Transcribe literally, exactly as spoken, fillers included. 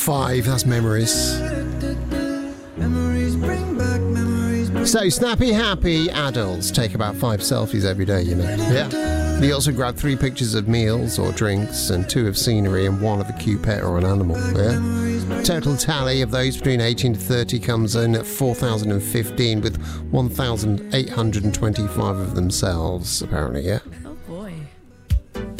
five, that's memories. So, snappy, happy adults take about five selfies every day, you know. Yeah. They also grab three pictures of meals or drinks and two of scenery and one of a cute pet or an animal. Yeah. Total tally of those between eighteen to thirty comes in at four thousand fifteen, with one thousand eight hundred twenty-five of themselves, apparently, yeah.